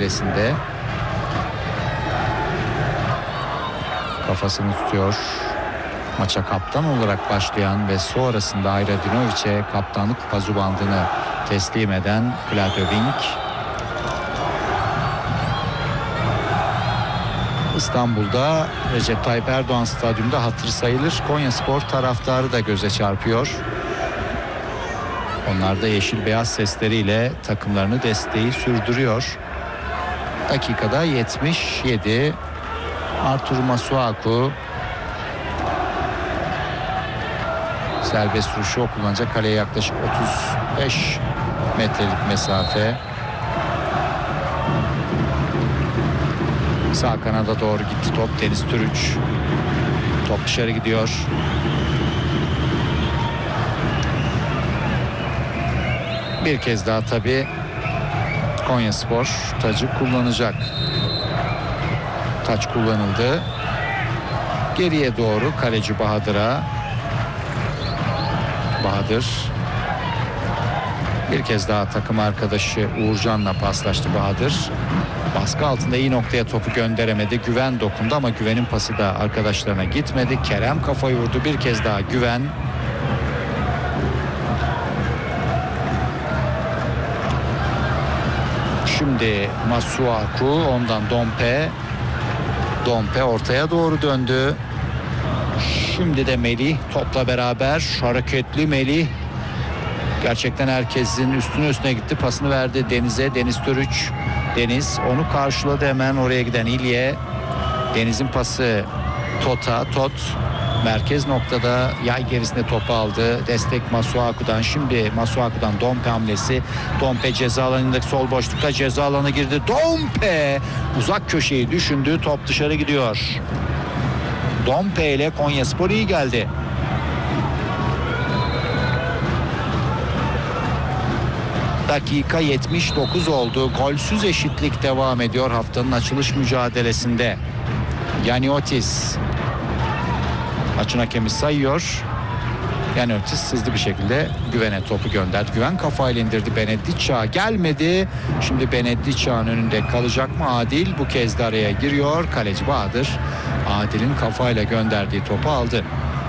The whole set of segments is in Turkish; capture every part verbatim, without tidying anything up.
mücadelesinde. Kafasını tutuyor. Maça kaptan olarak başlayan ve sonrasında Ayradinovic'e kaptanlık pazubandını teslim eden Claudio Wink. İstanbul'da Recep Tayyip Erdoğan Stadyumunda hatır sayılır Konyaspor taraftarı da göze çarpıyor. Onlar da yeşil beyaz sesleriyle takımlarını desteği sürdürüyor. Dakikada yetmiş yedi. Artur Masuaku serbest vuruşu kullanacak. Kaleye yaklaşık otuz beş metrelik mesafe. Sağ kanada doğru gitti top. Deniz Türüç. Top dışarı gidiyor. Bir kez daha tabii Konyaspor tacı kullanacak. Taç kullanıldı. Geriye doğru kaleci Bahadır'a. Bahadır bir kez daha takım arkadaşı Uğurcan'la paslaştı. Bahadır baskı altında iyi noktaya topu gönderemedi. Güven dokundu ama Güven'in pası da arkadaşlarına gitmedi. Kerem kafayı vurdu. Bir kez daha Güven. Şimdi Masuaku, ondan Dompe. Dompe ortaya doğru döndü. Şimdi de Melih topla beraber, hareketli Melih. Gerçekten herkesin üstüne üstüne gitti. Pasını verdi Deniz'e. Deniz Türüç. Deniz onu karşıladı, hemen oraya giden İlye. Deniz'in pası Tot'a. Tot merkez noktada yay gerisinde topu aldı. Destek Masuaku'dan. Şimdi Masuaku'dan Dompe hamlesi. Dompe ceza alanındaki sol boşlukta ceza alanına girdi. Dompe uzak köşeyi düşündü. Top dışarı gidiyor. Dompe ile Konyaspor iyi geldi. Dakika yetmiş dokuz oldu. Golsüz eşitlik devam ediyor haftanın açılış mücadelesinde. Yaniotis maçın hakemi sayıyor. Yaniotis hızlı bir şekilde Güven'e topu gönderdi. Güven kafayla indirdi. Benedica gelmedi. Şimdi Benedica'nın önünde kalacak mı Adil? Bu kez de araya giriyor. Kaleci Bahadır Adil'in kafayla gönderdiği topu aldı.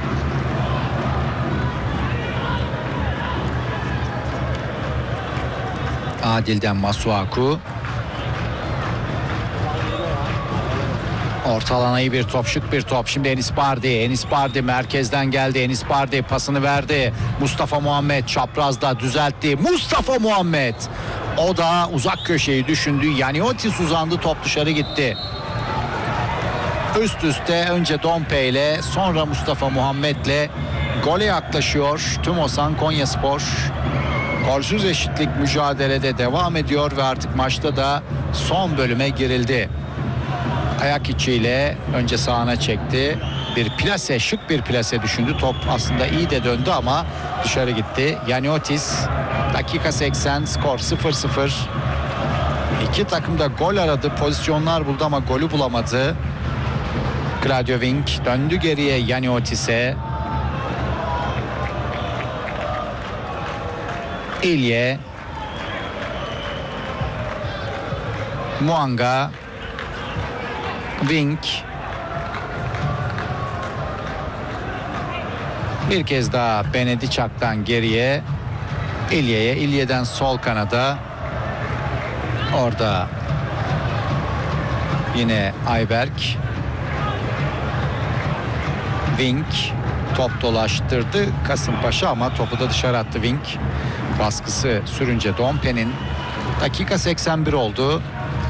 Adil'den Masuaku. Orta alana iyi bir top, şık bir top. Şimdi Enis Bardi. Enis Bardi merkezden geldi. Enis Bardi pasını verdi. Mustafa Muhammed çaprazda düzeltti. Mustafa Muhammed. O da uzak köşeyi düşündü. Yaniotis uzandı. Top dışarı gitti. Üst üste önce Dompe ile sonra Mustafa Muhammed'le gole yaklaşıyor Tümosan Konyaspor. Golsüz eşitlik mücadelede devam ediyor ve artık maçta da son bölüme girildi. Ayak içiyle önce sağına çekti. Bir plase, şık bir plase düşündü. Top aslında iyi de döndü ama dışarı gitti. Yaniotis, dakika seksen, skor sıfır sıfır. İki takım da gol aradı, pozisyonlar buldu ama golü bulamadı. Claudio Wink döndü geriye Yaniotis'e. İlye, Muanga, Wink. Bir kez daha Benedica'dan geriye İlye'ye, İlye'den sol kanada. Orada yine Ayberk. Wink top dolaştırdı Kasımpaşa ama topu da dışarı attı Wink. Baskısı sürünce Dompe'nin. Dakika seksen bir oldu.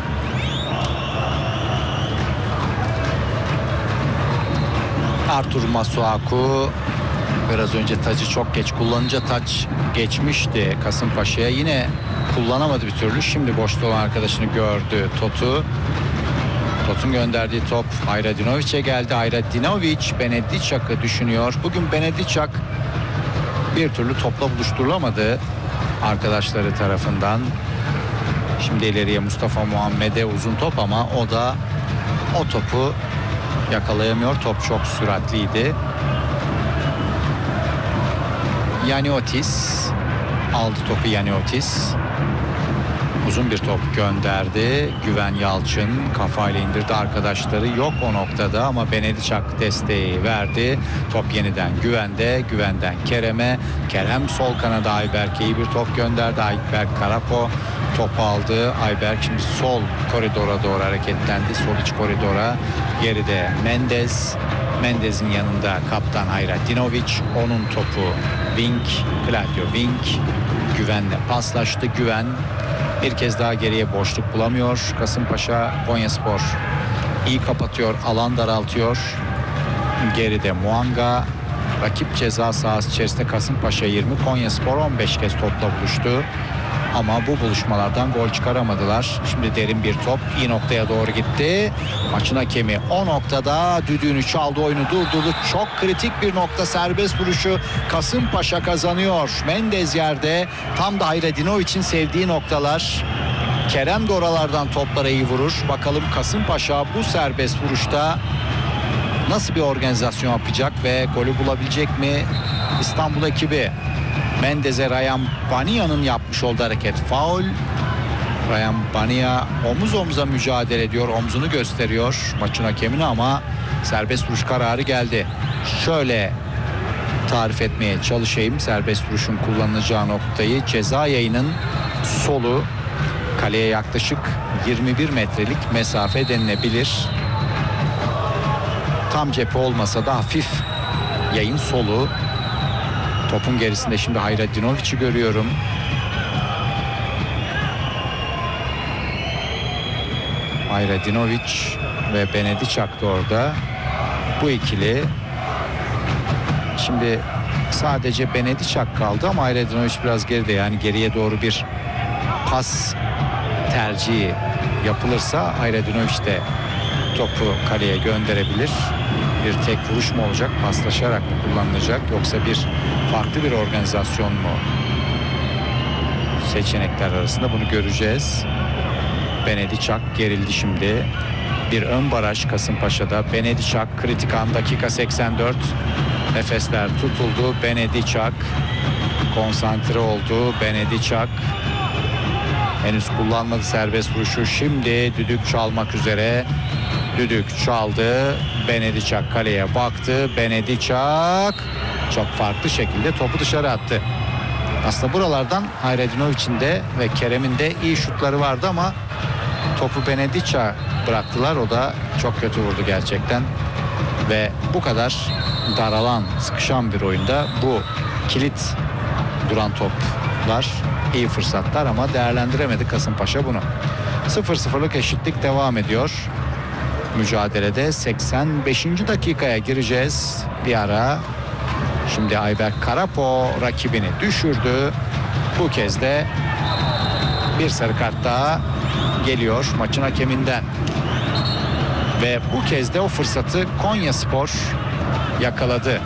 Artur Masuaku biraz önce tacı çok geç kullanınca taç geçmişti Kasımpaşa'ya. Yine kullanamadı bir türlü. Şimdi boşta olan arkadaşını gördü Tot'u. Tot'un gönderdiği top Ayradinovic'e geldi. Ayradinovic Benedica'yı düşünüyor. Bugün Benedica bir türlü topla buluşturulamadı arkadaşları tarafından. Şimdi ileriye Mustafa Muhammed'e uzun top ama o da o topu yakalayamıyor. Top çok süratliydi. Yaniotis aldı topu. Yaniotis uzun bir top gönderdi. Güven Yalçın kafayla indirdi, arkadaşları yok o noktada ama Benediçak desteği verdi. Top yeniden Güven'de, Güven'den Kerem'e. Kerem sol kanada Ayberk'e iyi bir top gönderdi. Ayberk Karapo topu aldı. Ayberk şimdi sol koridora doğru hareketlendi. Sol iç koridora. Geride Mendez. Mendez'in yanında kaptan Hayretdinovic. Onun topu Wink, Claudio Wink. Güven'le paslaştı. Güven bir kez daha geriye boşluk bulamıyor. Kasımpaşa Konyaspor iyi kapatıyor, alan daraltıyor. Geride Muanga. Rakip ceza sahası içerisinde Kasımpaşa yirmi, Konyaspor on beş kez topla buluştu. Ama bu buluşmalardan gol çıkaramadılar. Şimdi derin bir top iyi noktaya doğru gitti. Maçın hakemi o noktada düdüğünü çaldı, oyunu durdurdu. Çok kritik bir nokta, serbest vuruşu Kasımpaşa kazanıyor. Mendez yerde, tam da Hayretdinovic'in sevdiği noktalar. Kerem de oralardan toplara iyi vurur. Bakalım Kasımpaşa bu serbest vuruşta nasıl bir organizasyon yapacak ve golü bulabilecek mi? İstanbul ekibi Mendez'e Ryan Bania'nın yapmış olduğu hareket faul. Ryan Bania omuz omuza mücadele ediyor, omzunu gösteriyor maçın hakemine ama serbest vuruş kararı geldi. Şöyle tarif etmeye çalışayım serbest vuruşun kullanılacağı noktayı. Ceza yayının solu, kaleye yaklaşık yirmi bir metrelik mesafe denilebilir. Tam cephe olmasa da hafif yayın solu. Topun gerisinde şimdi Hayretdinovic'i görüyorum. Hayretdinovic ve Benediçak da orada. Bu ikili. Şimdi sadece Benediçak kaldı ama Hayretdinovic biraz geride, yani geriye doğru bir pas tercihi yapılırsa Hayretdinovic de topu kaleye gönderebilir. Bir tek vuruş mu olacak, paslaşarak mı kullanılacak, yoksa bir farklı bir organizasyon mu? Seçenekler arasında bunu göreceğiz. Benediçak gerildi şimdi. Bir ön baraj Kasımpaşa'da. Benediçak kritik an, dakika seksen dört. Nefesler tutuldu. Benediçak konsantre oldu. Benediçak henüz kullanmadı serbest vuruşu. Şimdi düdük çalmak üzere. Düdük çaldı. Benediçak kaleye baktı. Benediçak çok farklı şekilde topu dışarı attı. Aslında buralardan Hayretdinovic'in de ve Kerem'in de iyi şutları vardı ama topu Benediçak'a bıraktılar. O da çok kötü vurdu gerçekten. Ve bu kadar daralan, sıkışan bir oyunda bu kilit duran toplar iyi fırsatlar ama değerlendiremedi Kasımpaşa bunu. sıfır sıfırlık eşitlik devam ediyor. Mücadelede seksen beşinci dakikaya gireceğiz. Bir ara. Şimdi Ayberk Karapo rakibini düşürdü. Bu kez de bir sarı kart daha geliyor maçın hakeminden. Ve bu kez de o fırsatı Konyaspor yakaladı.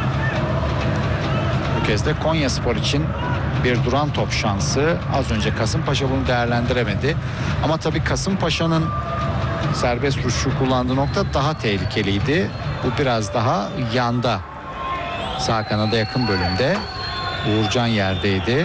Bu kez de Konyaspor için bir duran top şansı. Az önce Kasımpaşa bunu değerlendiremedi. Ama tabii Kasımpaşa'nın serbest vuruşu kullandığı nokta daha tehlikeliydi. Bu biraz daha yanda, sağ kanada yakın bölümde. Uğurcan yerdeydi.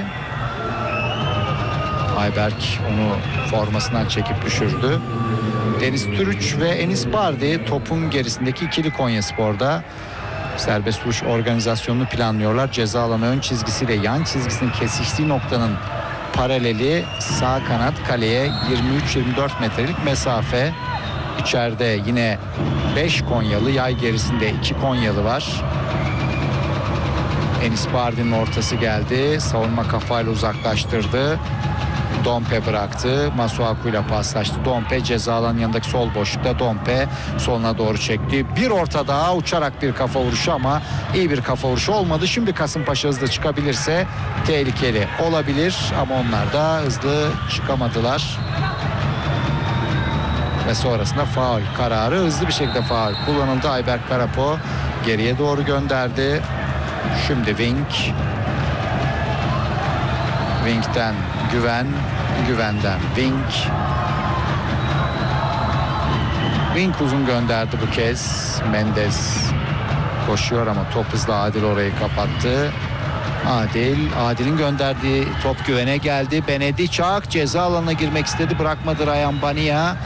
Ayberk onu formasından çekip düşürdü. Deniz Türüç ve Enis Bardi topun gerisindeki ikili Konyaspor'da serbest vuruş organizasyonunu planlıyorlar. Ceza alanı ön çizgisiyle yan çizgisinin kesiştiği noktanın paraleli sağ kanat kaleye yirmi üç yirmi dört metrelik mesafe. İçeride yine beş Konyalı, yay gerisinde iki Konyalı var. Enis Bardi'nin ortası geldi. Savunma kafayla uzaklaştırdı. Dompe bıraktı. Masuaku ile paslaştı. Dompe ceza alanının yanındaki sol boşlukta. Dompe soluna doğru çekti. Bir orta daha, uçarak bir kafa vuruşu ama iyi bir kafa vuruşu olmadı. Şimdi Kasımpaşa hızlı çıkabilirse tehlikeli olabilir ama onlar da hızlı çıkamadılar. Ve sonrasında faul kararı, hızlı bir şekilde faul kullanıldı. Ayberk Karapo geriye doğru gönderdi. Şimdi Wink. Wink'ten Güven. Güven'den Wink. Wink uzun gönderdi bu kez. Mendez koşuyor ama top hızla Adil orayı kapattı. Adil, Adil'in gönderdiği top Güven'e geldi. Benediçak ceza alanına girmek istedi, bırakmadı Ryan Bania.